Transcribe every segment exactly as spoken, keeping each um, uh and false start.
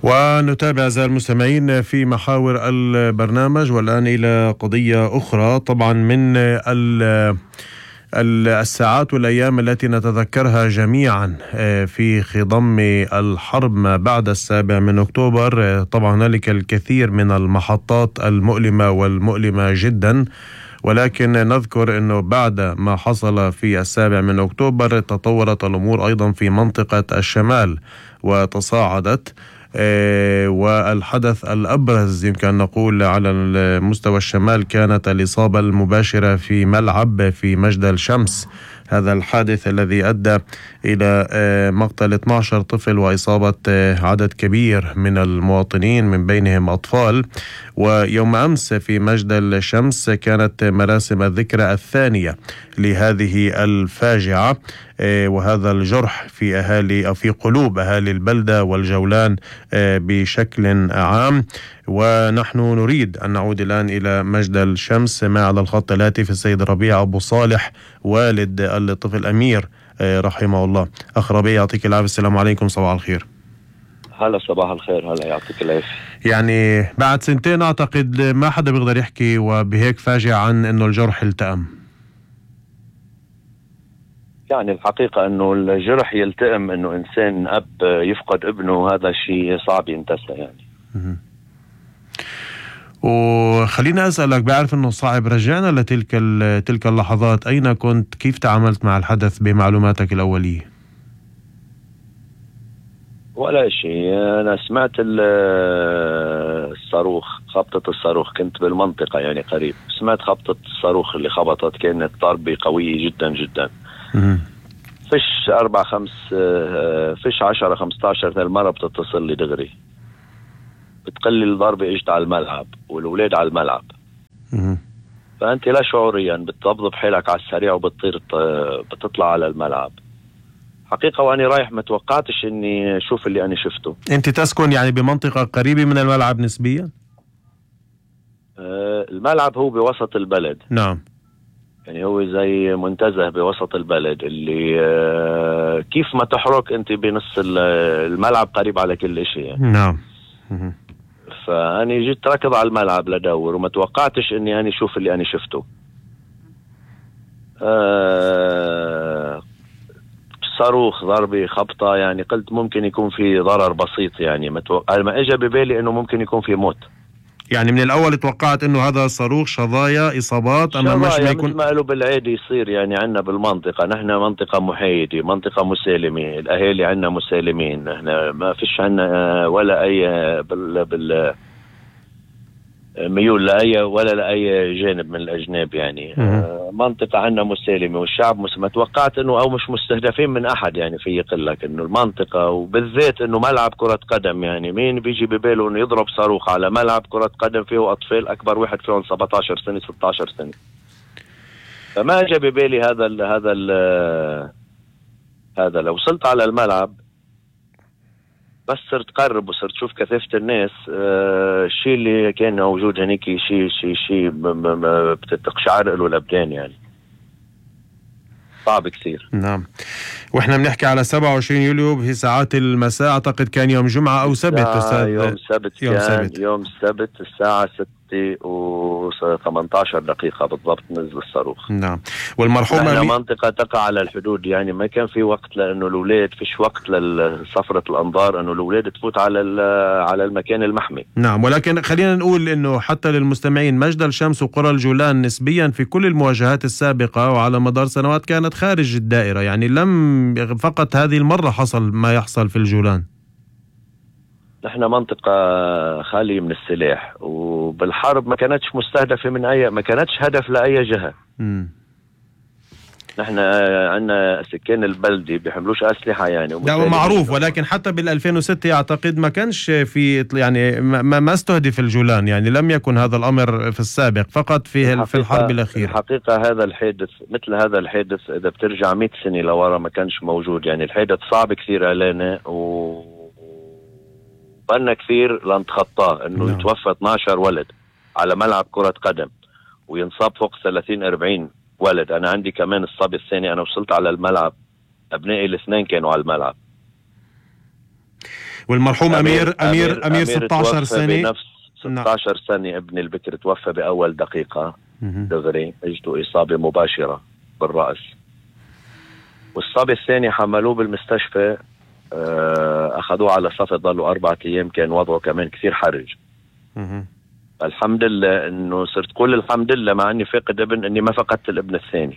ونتابع أعزائي المستمعين في محاور البرنامج، والآن إلى قضية أخرى. طبعا من الساعات والأيام التي نتذكرها جميعا في خضم الحرب ما بعد السابع من أكتوبر، طبعا هنالك الكثير من المحطات المؤلمة والمؤلمة جدا، ولكن نذكر أنه بعد ما حصل في السابع من أكتوبر تطورت الأمور أيضا في منطقة الشمال وتصاعدت، والحدث الأبرز يمكن أن نقول على مستوى الشمال كانت الإصابة المباشرة في ملعب في مجد الشمس، هذا الحادث الذي أدى إلى مقتل اثني عشر طفل وإصابة عدد كبير من المواطنين من بينهم أطفال. ويوم أمس في مجد الشمس كانت مراسم الذكرى الثانية لهذه الفاجعة، وهذا الجرح في أهالي أو في قلوب أهالي البلدة والجولان بشكل عام. ونحن نريد أن نعود الآن إلى مجد الشمس مع على الخط الهاتف السيد ربيع أبو صالح والد الطفل أمير رحمه الله. أخ ربيع يعطيك العافية، السلام عليكم، صباح الخير. هلا صباح الخير. هلا يعطيك العافية. يعني بعد سنتين أعتقد ما حدا بيقدر يحكي وبهيك فاجعة عن أنه الجرح التأم. يعني الحقيقة أنه الجرح يلتئم، أنه إنسان أب يفقد ابنه، هذا شيء صعب ينتسى يعني. وخلينا أسألك، بعرف أنه صعب، رجعنا لتلك تلك اللحظات، أين كنت؟ كيف تعاملت مع الحدث بمعلوماتك الأولية؟ ولا شيء، أنا سمعت الصاروخ، خبطة الصاروخ، كنت بالمنطقة يعني قريب، سمعت خبطة الصاروخ اللي خبطت، كانت ضربة قوية جدا جدا. فيش أربع خمس فيش عشرة خمسة عشر المرة بتتصل لي دغري بتقلي الضربة اجت على الملعب والولاد على الملعب. فأنت لا شعوريا بتضبط حيلك على السريع وبتطير بتطلع على الملعب. حقيقة وأنا رايح ما توقعتش إني أشوف اللي أنا شفته. أنت تسكن يعني بمنطقة قريبة من الملعب نسبيا؟ آه الملعب هو بوسط البلد. نعم. يعني هو زي منتزه بوسط البلد اللي آه كيف ما تحرك أنت بنص الملعب قريب على كل إشي يعني. نعم. فأنا جيت ركض على الملعب لدور وما توقعتش إني أنا أشوف اللي أنا شفته. آه صاروخ، ضربة، خبطة، يعني قلت ممكن يكون في ضرر بسيط يعني، ما توقع ما اجى ببالي انه ممكن يكون في موت. يعني من الاول توقعت انه هذا صاروخ، شظايا، اصابات، اما مش ما يكون مثل ما قالوا بالعادي يصير يعني. عندنا بالمنطقة، نحن منطقة محايدة، منطقة مسالمة، الاهالي عندنا مسالمين، نحن ما فيش عندنا ولا اي بال بال ميول لأي ولا لأي جانب من الأجناب يعني. آه منطقة عنا مسالمة والشعب مس... ما توقعت أنه أو مش مستهدفين من أحد يعني. في يقول لك أنه المنطقة وبالذات أنه ملعب كرة قدم، يعني مين بيجي بباله أنه يضرب صاروخ على ملعب كرة قدم فيه أطفال، أكبر واحد فيهم سبعة عشر سنة ستة عشر سنة. فما جاء ببالي هذا ال هذا ال هذا. لو وصلت على الملعب بس صرت قرب وصرت شوف كثافة الناس، آه الشيء اللي كان موجود هناك شيء شيء شيء بتقشعر له الأبدان يعني. صعب كثير. نعم. واحنا بنحكي على سبعة وعشرين يوليو في ساعات المساء، اعتقد كان يوم جمعة او سبت استاذ. يوم سبت يوم كان سبت. يوم سبت الساعة ستة و ثمانية عشر دقيقة بالضبط نزل الصاروخ. نعم. والمرحوم احنا منطقة تقع على الحدود يعني، ما كان في وقت لانه الاولاد، فيش وقت لصفرة الانظار انه الاولاد تفوت على على المكان المحمي. نعم. ولكن خلينا نقول انه حتى للمستمعين، مجد الشمس وقرى الجولان نسبيا في كل المواجهات السابقة وعلى مدار سنوات كانت خارج الدائرة، يعني لم فقط هذه المرة حصل ما يحصل في الجولان. نحن منطقة خالية من السلاح، وبالحرب ما كانتش مستهدفة من أي، ما كانتش هدف لأي جهة. م. نحن عندنا سكان البلدة بيحملوش أسلحة يعني. لا معروف، ولكن حتى بال ألفين وستة أعتقد ما كانش في يعني ما, ما استهدف الجولان، يعني لم يكن هذا الأمر في السابق، فقط في في الحرب الأخيرة. الحقيقة هذا الحادث، مثل هذا الحادث إذا بترجع مئة سنة لورا ما كانش موجود يعني. الحادث صعب كثير علينا و بقالنا كثير لنتخطاه، انه نعم. يتوفى اثني عشر ولد على ملعب كرة قدم وينصاب فوق ثلاثين أربعين ولد. انا عندي كمان الصبي الثاني، انا وصلت على الملعب ابنائي الاثنين كانوا على الملعب. والمرحوم أمير أمير أمير, أمير ستة عشر سنة بنفس ستة عشر سنة. ابني البكر توفى بأول دقيقة دغري، اجته إصابة مباشرة بالرأس. والصبي الثاني حملوه بالمستشفى، أخذوه على صف، ضلوا أربعة أيام، كان وضعه كمان كثير حرج. الحمد لله إنه صرت كل الحمد لله مع إني فاقد ابن، إني ما فقدت الابن الثاني.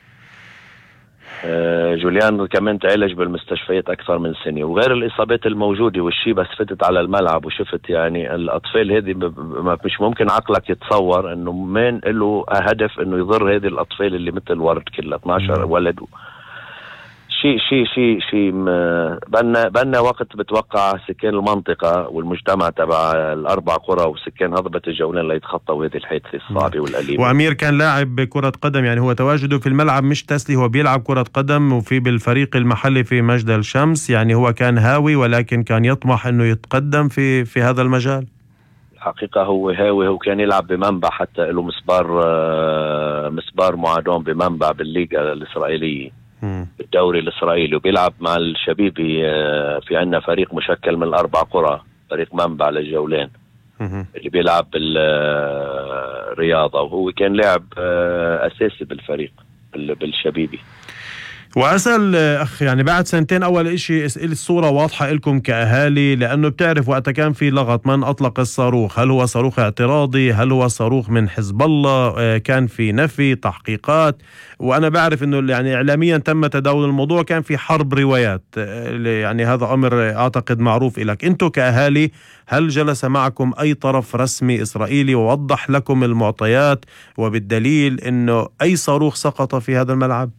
جوليان كمان تعالج بالمستشفيات أكثر من سنة. وغير الإصابات الموجودة والشي، بس فتت على الملعب وشفت يعني الأطفال هذه مش ممكن عقلك يتصور إنه من له هدف إنه يضر هذه الأطفال اللي مثل ورد كلها اثني عشر ولد. شيء شيء شيء شيء بنا بنا وقت بتوقع سكان المنطقة والمجتمع تبع الأربع قرى وسكان هضبة الجولان ليتخطوا هذه الحادثة الصعبة والأليمة. وأمير كان لاعب كرة قدم، يعني هو تواجده في الملعب مش تسلي، هو بيلعب كرة قدم وفي بالفريق المحلي في مجد الشمس، يعني هو كان هاوي ولكن كان يطمح إنه يتقدم في في هذا المجال. الحقيقة هو هاوي، هو كان يلعب بمنبع، حتى له مسبار مسبار معادون بمنبع بالليغا الإسرائيلية بالدوري الإسرائيلي، وبيلعب مع الشبيبي. في عنا فريق مشكل من الأربع قرى، فريق منبع للجولان اللي بيلعب بالرياضة، وهو كان لاعب أساسي بالفريق بالشبيبي. وأسأل أخ، يعني بعد سنتين أول إشي الصورة واضحة لكم كأهالي، لأنه بتعرف وقتها كان في لغط من أطلق الصاروخ، هل هو صاروخ اعتراضي، هل هو صاروخ من حزب الله، كان في نفي تحقيقات. وأنا بعرف أنه يعني إعلاميا تم تداول الموضوع، كان في حرب روايات، يعني هذا أمر أعتقد معروف لك. أنتم كأهالي هل جلس معكم أي طرف رسمي إسرائيلي ووضح لكم المعطيات وبالدليل أنه أي صاروخ سقط في هذا الملعب؟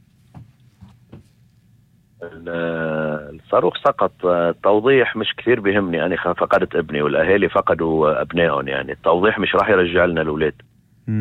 الصاروخ سقط. التوضيح مش كثير بيهمني، أنا فقدت ابني والأهالي فقدوا أبنائهم، يعني التوضيح مش راح يرجع لنا الأولاد.